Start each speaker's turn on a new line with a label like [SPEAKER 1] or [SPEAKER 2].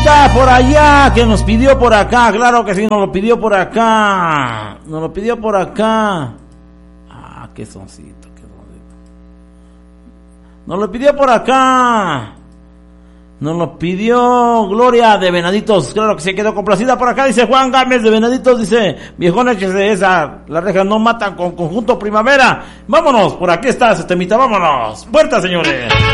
[SPEAKER 1] está por allá? Que nos pidió por acá. Claro que sí, nos lo pidió por acá. Nos lo pidió por acá. Ah, qué soncito, qué soncito. Nos lo pidió por acá. Nos lo pidió Gloria de Venaditos. Claro que se quedó complacida por acá. Dice Juan Gámez de Venaditos. Dice, viejona, échese esa. Las rejas no matan con Conjunto Primavera. Vámonos, por aquí está ese temita. Vámonos. Puerta, señores.